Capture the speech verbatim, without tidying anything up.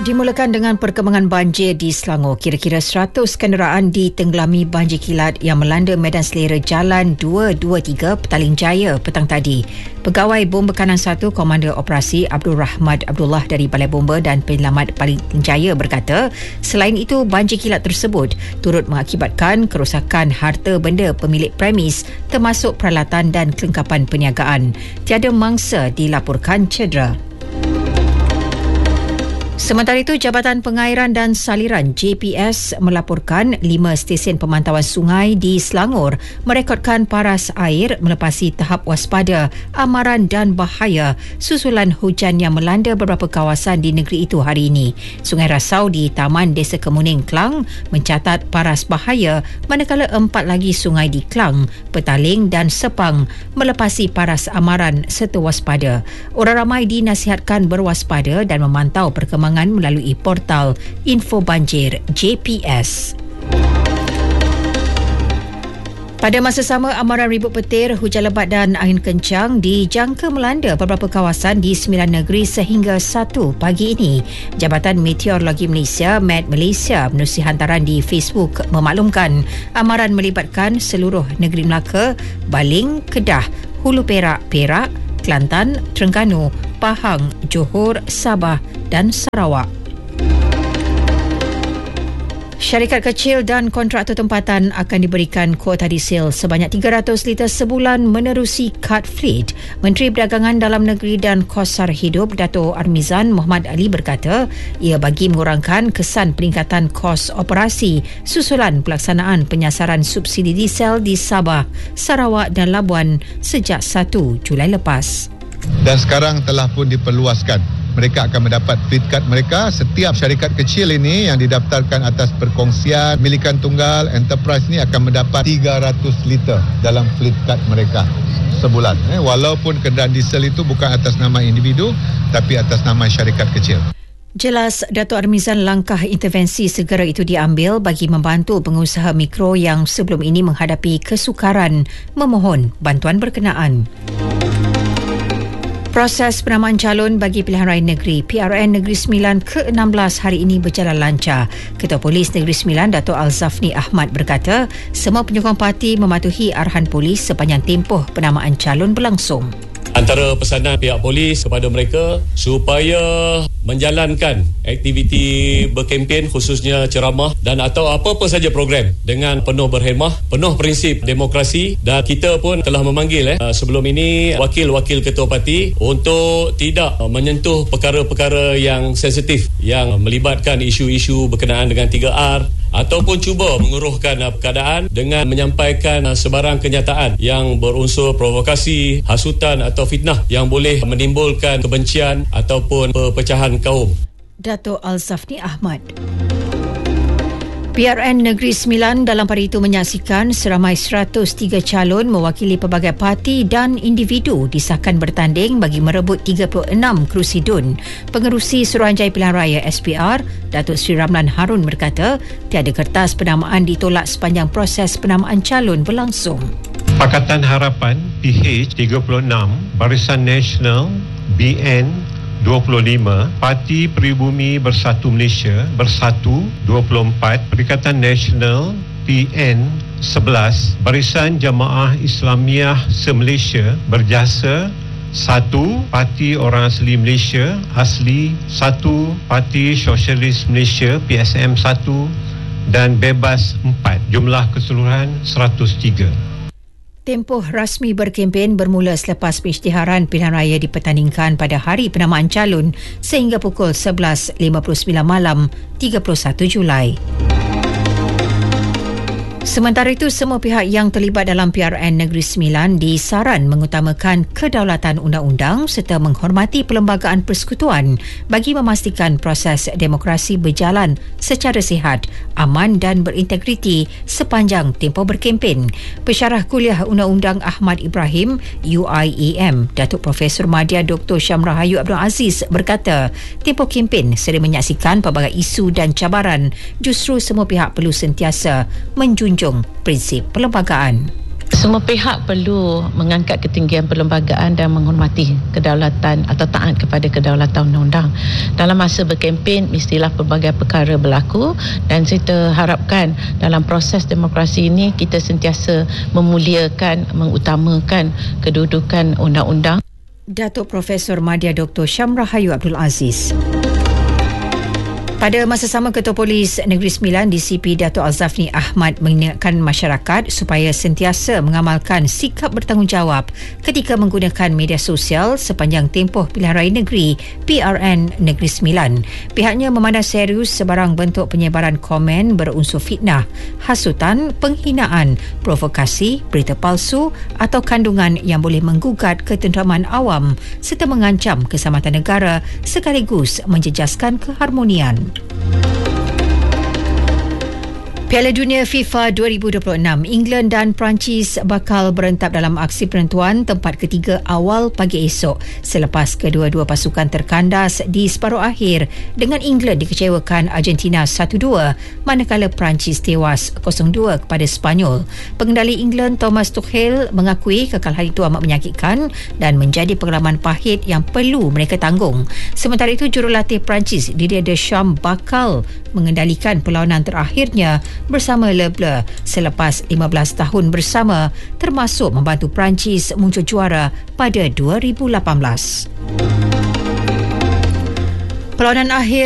Dimulakan dengan perkembangan banjir di Selangor. Kira-kira seratus kenderaan ditenggelami banjir kilat yang melanda medan selera Jalan dua dua tiga Petaling Jaya petang tadi. Pegawai Bomba Kanan satu Komander Operasi Abdul Rahmat Abdullah dari Balai Bomba dan Penyelamat Petaling Jaya berkata, selain itu banjir kilat tersebut turut mengakibatkan kerosakan harta benda pemilik premis termasuk peralatan dan kelengkapan perniagaan. Tiada mangsa dilaporkan cedera. Sementara itu, Jabatan Pengairan dan Saliran J P S melaporkan lima stesen pemantauan sungai di Selangor merekodkan paras air melepasi tahap waspada, amaran dan bahaya susulan hujan yang melanda beberapa kawasan di negeri itu hari ini. Sungai Rasau di Taman Desa Kemuning, Klang mencatat paras bahaya, manakala empat lagi sungai di Klang, Petaling dan Sepang melepasi paras amaran serta waspada. Orang ramai dinasihatkan berwaspada dan memantau perkembangan melalui portal Info Banjir J P S. Pada masa sama, amaran ribut petir, hujan lebat dan angin kencang dijangka melanda beberapa kawasan di sembilan negeri sehingga satu pagi ini. Jabatan Meteorologi Malaysia, M E T Malaysia, menerusi hantaran di Facebook memaklumkan amaran melibatkan seluruh negeri Melaka, Baling, Kedah, Hulu Perak, Perak, Kelantan, Terengganu, Pahang, Johor, Sabah dan Sarawak. Syarikat kecil dan kontraktor tempatan akan diberikan kuota diesel sebanyak tiga ratus liter sebulan menerusi kad fleet. Menteri Perdagangan Dalam Negeri dan Kos Sara Hidup Dato' Armizan Muhammad Ali berkata, ia bagi mengurangkan kesan peningkatan kos operasi susulan pelaksanaan penyasaran subsidi diesel di Sabah, Sarawak dan Labuan sejak satu Julai lepas. Dan sekarang telah pun diperluaskan. Mereka akan mendapat fleet card mereka. Setiap syarikat kecil ini yang didaftarkan atas perkongsian milikan tunggal enterprise ini akan mendapat tiga ratus liter dalam fleet card mereka sebulan. Eh, walaupun kenderaan diesel itu bukan atas nama individu tapi atas nama syarikat kecil. Jelas, Dato' Armizan, langkah intervensi segera itu diambil bagi membantu pengusaha mikro yang sebelum ini menghadapi kesukaran memohon bantuan berkenaan. Proses penamaan calon bagi pilihan raya negeri P R N Negeri Sembilan ke enam belas hari ini berjalan lancar. Ketua Polis Negeri Sembilan, Dato' Al-Zafni Ahmad berkata, semua penyokong parti mematuhi arahan polis sepanjang tempoh penamaan calon berlangsung. Antara pesanan pihak polis kepada mereka supaya menjalankan aktiviti berkempen khususnya ceramah dan atau apa-apa saja program dengan penuh berhemah, penuh prinsip demokrasi, dan kita pun telah memanggil eh, sebelum ini wakil-wakil ketua parti untuk tidak menyentuh perkara-perkara yang sensitif yang melibatkan isu-isu berkenaan dengan tiga R ataupun cuba menguruhkan keadaan dengan menyampaikan sebarang kenyataan yang berunsur provokasi, hasutan atau fitnah yang boleh menimbulkan kebencian ataupun perpecahan kaum. Dato' Al-Zafni Ahmad. P R N Negeri Sembilan dalam pada itu menyaksikan seramai seratus tiga calon mewakili pelbagai parti dan individu disahkan bertanding bagi merebut tiga puluh enam kerusi D U N. Pengerusi Suruhanjaya Pilihan Raya S P R, Datuk Seri Ramlan Harun berkata, tiada kertas penamaan ditolak sepanjang proses penamaan calon berlangsung. Pakatan Harapan P H tiga puluh enam, Barisan Nasional B N dua puluh lima, Parti Peribumi Bersatu Malaysia Bersatu dua puluh empat, Perikatan Nasional P N sebelas, Barisan Jamaah Islamiah Se-Malaysia Berjasa satu, Parti Orang Asli Malaysia Asli satu, Parti Sosialis Malaysia P S M satu dan Bebas empat. Jumlah keseluruhan seratus tiga. Tempoh rasmi berkempen bermula selepas pengisytiharan pilihan raya dipertandingkan pada hari penamaan calon sehingga pukul sebelas lima puluh sembilan malam tiga puluh satu Julai. Sementara itu, semua pihak yang terlibat dalam P R N Negeri Sembilan disaran mengutamakan kedaulatan undang-undang serta menghormati perlembagaan persekutuan bagi memastikan proses demokrasi berjalan secara sihat, aman dan berintegriti sepanjang tempoh berkempen. Pensyarah Kuliah Undang-Undang Ahmad Ibrahim U I E M, Datuk Profesor Madya Doktor Syam Rahayu Abdul Aziz berkata, tempoh kempen sering menyaksikan pelbagai isu dan cabaran. Justru semua pihak perlu sentiasa menjunjung prinsip perlembagaan. Semua pihak perlu mengangkat ketinggian perlembagaan dan menghormati kedaulatan atau taat kepada kedaulatan undang-undang. Dalam masa berkempen, mestilah pelbagai perkara berlaku dan kita harapkan dalam proses demokrasi ini kita sentiasa memuliakan, mengutamakan kedudukan undang-undang. Datuk Profesor Madya Doktor Syamrahayu Abdul Aziz. Pada masa sama, Ketua Polis Negeri Sembilan D C P Datuk Alzafni Ahmad mengingatkan masyarakat supaya sentiasa mengamalkan sikap bertanggungjawab ketika menggunakan media sosial sepanjang tempoh pilihan raya negeri P R N Negeri Sembilan. Pihaknya memandang serius sebarang bentuk penyebaran komen berunsur fitnah, hasutan, penghinaan, provokasi, berita palsu atau kandungan yang boleh menggugat ketenteraman awam serta mengancam keselamatan negara sekaligus menjejaskan keharmonian. Piala Dunia FIFA dua ribu dua puluh enam, England dan Perancis bakal berentap dalam aksi penentuan tempat ketiga awal pagi esok selepas kedua-dua pasukan terkandas di separuh akhir dengan England dikecewakan Argentina satu dua manakala Perancis tewas kosong dua kepada Sepanyol. Pengendali England Thomas Tuchel mengakui kekalahan itu amat menyakitkan dan menjadi pengalaman pahit yang perlu mereka tanggung. Sementara itu, jurulatih Perancis Didier Deschamps bakal mengendalikan perlawanan terakhirnya bersama Le Bleu selepas lima belas tahun bersama, termasuk membantu Perancis muncul juara pada dua ribu lapan belas. Perlawanan akhir